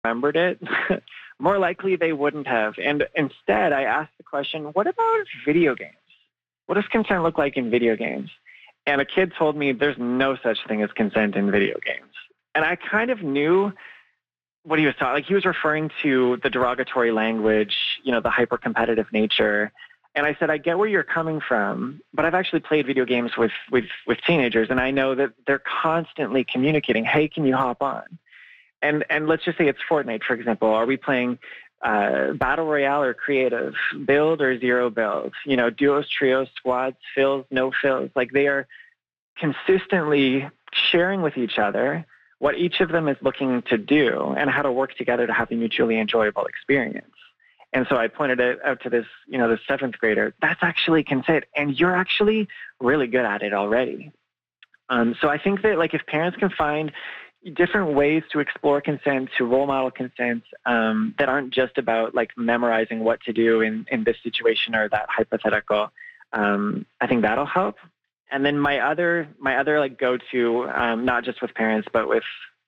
remembered it, more likely they wouldn't have. And instead, I asked the question, what about video games? What does consent look like in video games? And a kid told me there's no such thing as consent in video games. And I kind of knew what he was talking. Like, he was referring to the derogatory language, the hyper-competitive nature. And I said, I get where you're coming from, but I've actually played video games with teenagers, and I know that they're constantly communicating, hey, can you hop on? And let's just say it's Fortnite, for example. Are we playing Battle Royale or creative, build or zero build, duos, trios, squads, fills, no fills? Like, they are consistently sharing with each other what each of them is looking to do and how to work together to have a mutually enjoyable experience. And so I pointed it out to this, this 7th grader, that's actually consent, and you're actually really good at it already. So I think that, like, if parents can find different ways to explore consent, to role model consent, that aren't just about, like, memorizing what to do in this situation or that hypothetical, I think that'll help. And then my other like go-to, not just with parents, but with,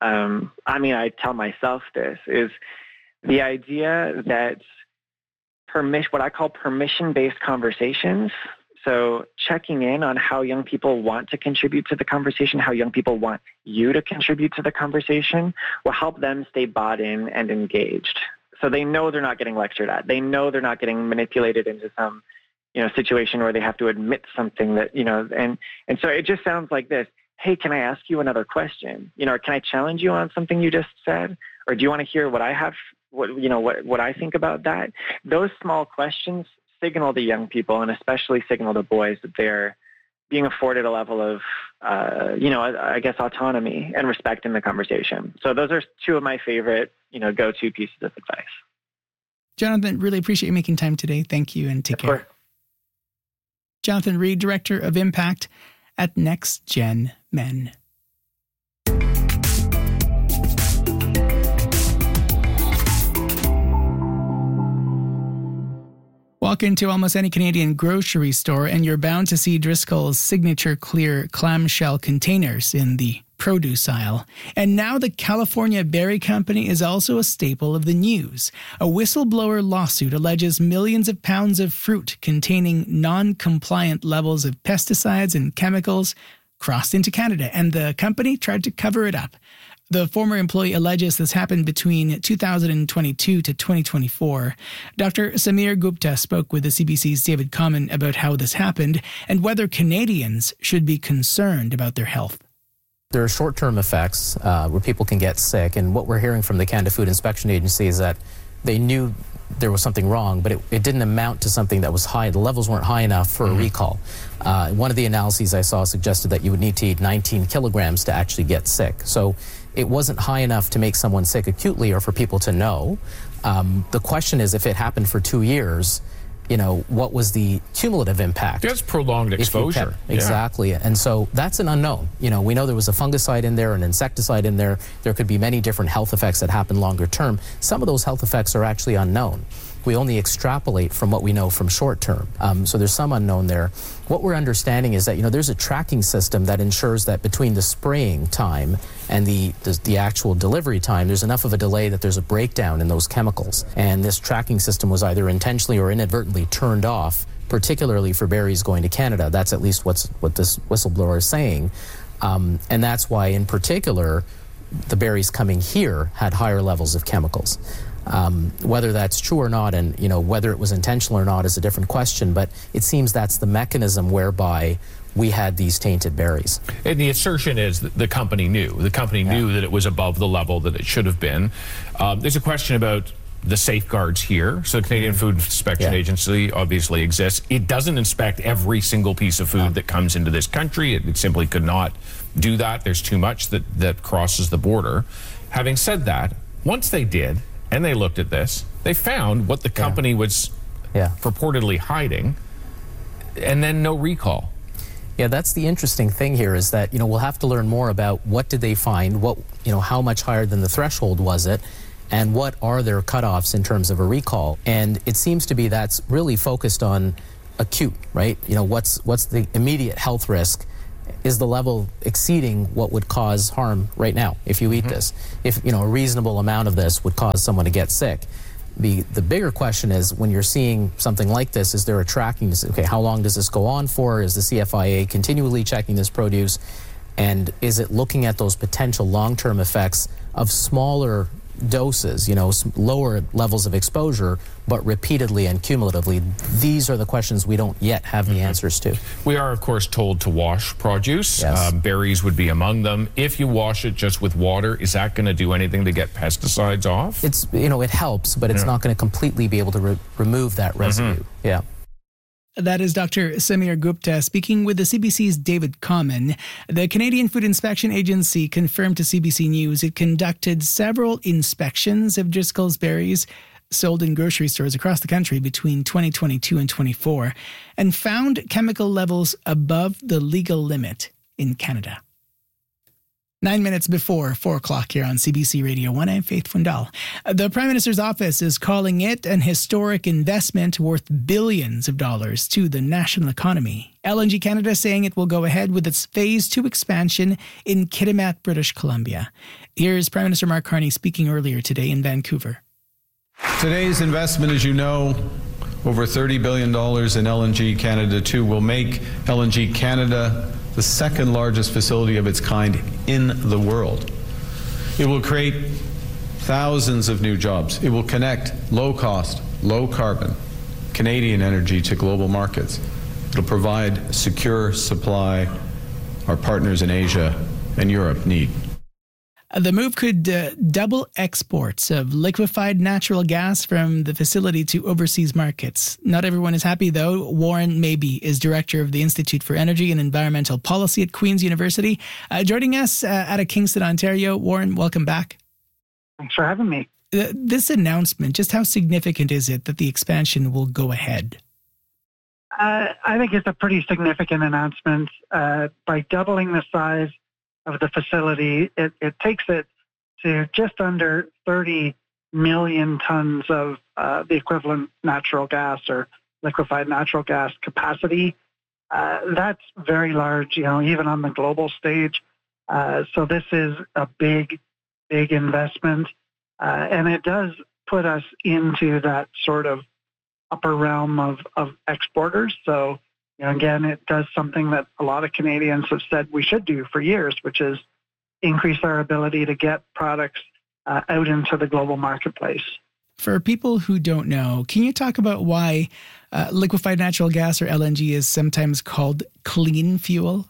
I tell myself this, is the idea that what I call permission-based conversations. So checking in on how young people want to contribute to the conversation, how young people want you to contribute to the conversation, will help them stay bought in and engaged. So they know they're not getting lectured at. They know they're not getting manipulated into some, situation where they have to admit something that, and so it just sounds like this. Hey, can I ask you another question? Or can I challenge you on something you just said? Or do you want to hear what I have, what I think about that? Those small questions signal to young people, and especially signal to boys, that they're being afforded a level of, I guess, autonomy and respect in the conversation. So those are two of my favorite, go-to pieces of advice. Jonathan, really appreciate you making time today. Thank you, and take care. Jonathan Reed, Director of Impact at Next Gen Men. Walk into almost any Canadian grocery store and you're bound to see Driscoll's signature clear clamshell containers in the produce aisle. And now the California Berry Company is also a staple of the news. A whistleblower lawsuit alleges millions of pounds of fruit containing non-compliant levels of pesticides and chemicals crossed into Canada, and the company tried to cover it up. The former employee alleges this happened between 2022 to 2024. Dr. Samir Gupta spoke with the CBC's David Common about how this happened and whether Canadians should be concerned about their health. There are short-term effects where people can get sick, and what we're hearing from the Canada Food Inspection Agency is that they knew there was something wrong, but it didn't amount to something that was high. The levels weren't high enough for a recall. One of the analyses I saw suggested that you would need to eat 19 kilograms to actually get sick. So it wasn't high enough to make someone sick acutely or for people to know. The question is, if it happened for 2 years, what was the cumulative impact? That's prolonged exposure. Exactly. And so that's an unknown. We know there was a fungicide in there, an insecticide in there. There could be many different health effects that happen longer term. Some of those health effects are actually unknown. We only extrapolate from what we know from short term. So there's some unknown there. What we're understanding is that, there's a tracking system that ensures that between the spraying time and the actual delivery time, there's enough of a delay that there's a breakdown in those chemicals. And this tracking system was either intentionally or inadvertently turned off, particularly for berries going to Canada. That's at least what this whistleblower is saying. And that's why, in particular, the berries coming here had higher levels of chemicals. Whether that's true or not, and whether it was intentional or not, is a different question. But it seems that's the mechanism whereby we had these tainted berries. And the assertion is that the company knew. The company knew that it was above the level that it should have been. There's a question about the safeguards here. So the Canadian Food Inspection Agency obviously exists. It doesn't inspect every single piece of food that comes into this country. It simply could not do that. There's too much that crosses the border. Having said that, once they did, and they looked at this, they found what the company was purportedly hiding, and then no recall. Yeah, that's the interesting thing here, is that, we'll have to learn more about what did they find, what, how much higher than the threshold was it, and what are their cutoffs in terms of a recall. And it seems to be that's really focused on acute, right? What's the immediate health risk is the level exceeding what would cause harm right now if you eat this? If, a reasonable amount of this would cause someone to get sick. The bigger question is, when you're seeing something like this, is there a tracking to say, okay, how long does this go on for? Is the CFIA continually checking this produce? And is it looking at those potential long-term effects of smaller doses, lower levels of exposure, but repeatedly and cumulatively? These are the questions we don't yet have the answers to. We are, of course, told to wash produce. Yes. Berries would be among them. If you wash it just with water, is that going to do anything to get pesticides off? It's, it helps, but it's not going to completely be able to remove that residue. Yeah. That is Dr. Samir Gupta speaking with the CBC's David Common. The Canadian Food Inspection Agency confirmed to CBC News it conducted several inspections of Driscoll's berries sold in grocery stores across the country between 2022 and 24 and found chemical levels above the legal limit in Canada. 9 minutes before 4 o'clock here on CBC Radio 1, I'm Faith Fundal. The Prime Minister's office is calling it an historic investment worth billions of dollars to the national economy. LNG Canada saying it will go ahead with its Phase 2 expansion in Kitimat, British Columbia. Here's Prime Minister Mark Carney speaking earlier today in Vancouver. Today's investment, as you know, over $30 billion in LNG Canada 2 will make LNG Canada the second largest facility of its kind in the world. It will create thousands of new jobs. It will connect low-cost, low-carbon Canadian energy to global markets. It'll provide secure supply our partners in Asia and Europe need. The move could double exports of liquefied natural gas from the facility to overseas markets. Not everyone is happy, though. Warren Mabey is director of the Institute for Energy and Environmental Policy at Queen's University. Joining us out of Kingston, Ontario. Warren, welcome back. Thanks for having me. This announcement, just how significant is it that the expansion will go ahead? I think it's a pretty significant announcement. By doubling the size of the facility, it takes it to just under 30 million tons of the equivalent natural gas or liquefied natural gas capacity. That's very large, even on the global stage. So this is a big investment. And it does put us into that sort of upper realm of exporters. So again, it does something that a lot of Canadians have said we should do for years, which is increase our ability to get products out into the global marketplace. For people who don't know, can you talk about why liquefied natural gas, or LNG, is sometimes called clean fuel?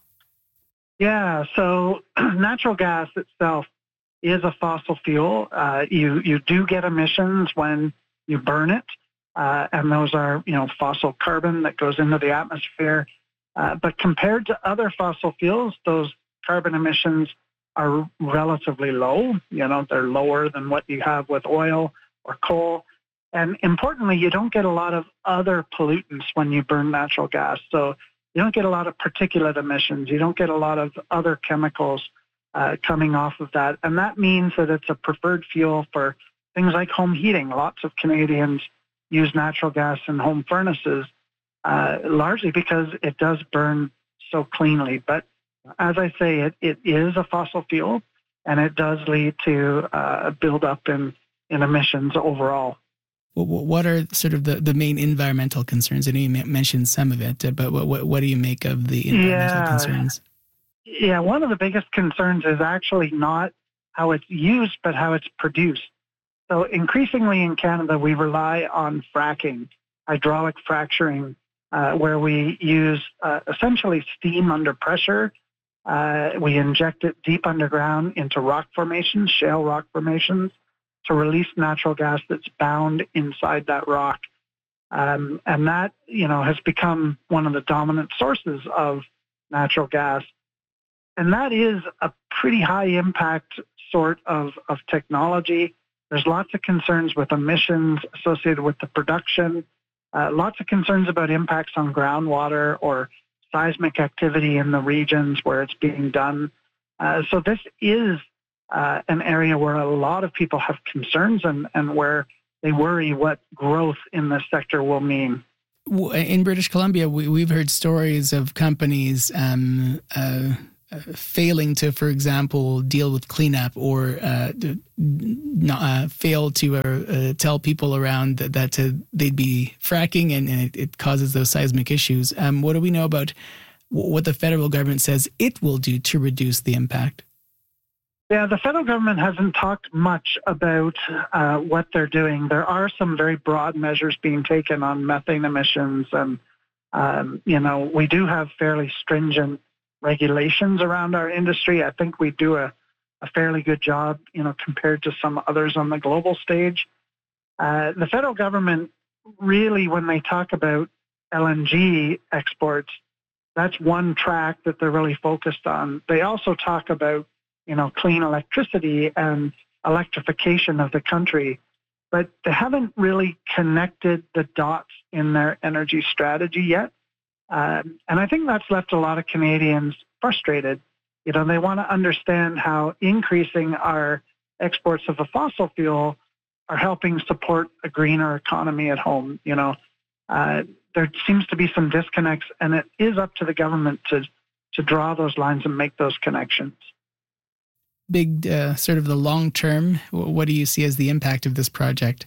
Yeah, so natural gas itself is a fossil fuel. You do get emissions when you burn it. And those are, fossil carbon that goes into the atmosphere. But compared to other fossil fuels, those carbon emissions are relatively low. They're lower than what you have with oil or coal. And importantly, you don't get a lot of other pollutants when you burn natural gas. So you don't get a lot of particulate emissions. You don't get a lot of other chemicals coming off of that. And that means that it's a preferred fuel for things like home heating. Lots of Canadians use natural gas in home furnaces, largely because it does burn so cleanly. But as I say, it is a fossil fuel, and it does lead to a buildup in emissions overall. What are sort of the main environmental concerns? I know you mentioned some of it, but what do you make of the environmental concerns? Yeah, one of the biggest concerns is actually not how it's used, but how it's produced. So increasingly in Canada, we rely on fracking, hydraulic fracturing, where we use essentially steam under pressure. We inject it deep underground into rock formations, shale rock formations, to release natural gas that's bound inside that rock. And that, has become one of the dominant sources of natural gas. And that is a pretty high impact sort of technology. There's lots of concerns with emissions associated with the production, lots of concerns about impacts on groundwater or seismic activity in the regions where it's being done. So this is an area where a lot of people have concerns and where they worry what growth in this sector will mean. In British Columbia, we've heard stories of companies failing to, for example, deal with cleanup or fail to tell people around that they'd be fracking, and it causes those seismic issues. What do we know about what the federal government says it will do to reduce the impact? Yeah, the federal government hasn't talked much about what they're doing. There are some very broad measures being taken on methane emissions, and we do have fairly stringent regulations around our industry. I think we do a fairly good job, compared to some others on the global stage. The federal government really, when they talk about LNG exports, that's one track that they're really focused on. They also talk about clean electricity and electrification of the country, but they haven't really connected the dots in their energy strategy yet. And I think that's left a lot of Canadians frustrated. They want to understand how increasing our exports of a fossil fuel are helping support a greener economy at home. There seems to be some disconnects, and it is up to the government to draw those lines and make those connections. Big sort of the long term, what do you see as the impact of this project?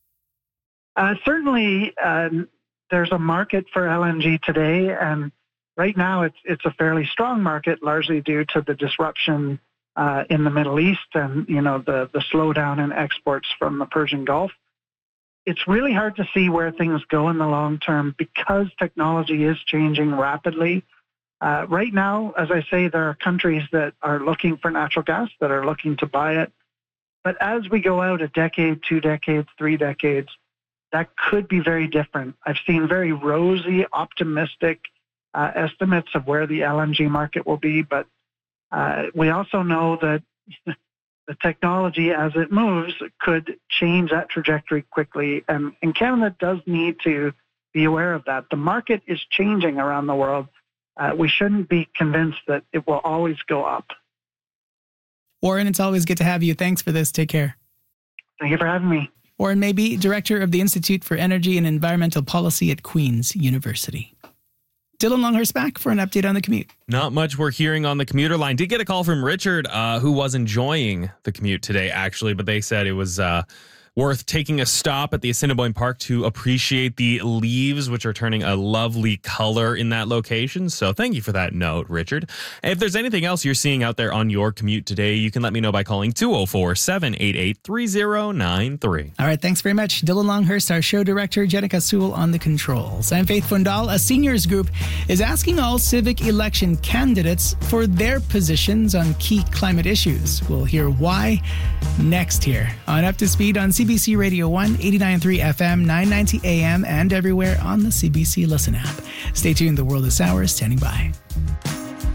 Certainly, there's a market for LNG today, and right now it's a fairly strong market, largely due to the disruption in the Middle East and the slowdown in exports from the Persian Gulf. It's really hard to see where things go in the long term because technology is changing rapidly. Right now, as I say, there are countries that are looking for natural gas, that are looking to buy it. But as we go out a decade, 2 decades, 3 decades, that could be very different. I've seen very rosy, optimistic estimates of where the LNG market will be, but we also know that the technology, as it moves, could change that trajectory quickly. And Canada does need to be aware of that. The market is changing around the world. We shouldn't be convinced that it will always go up. Warren, it's always good to have you. Thanks for this. Take care. Thank you for having me. Warren Mabey, Director of the Institute for Energy and Environmental Policy at Queen's University. Dylan Longhurst back for an update on the commute. Not much we're hearing on the commuter line. Did get a call from Richard, who was enjoying the commute today, actually, but they said it was worth taking a stop at the Assiniboine Park to appreciate the leaves, which are turning a lovely color in that location. So thank you for that note, Richard. If there's anything else you're seeing out there on your commute today, you can let me know by calling 204-788-3093. All right, thanks very much. Dylan Longhurst, our show director, Jenica Sewell on the controls. I'm Faith Fundal. A seniors group is asking all civic election candidates for their positions on key climate issues. We'll hear why next here on Up to Speed on CBC Radio 1, 89.3 FM, 990 AM, and everywhere on the CBC Listen app. Stay tuned. The World is Ours, standing by.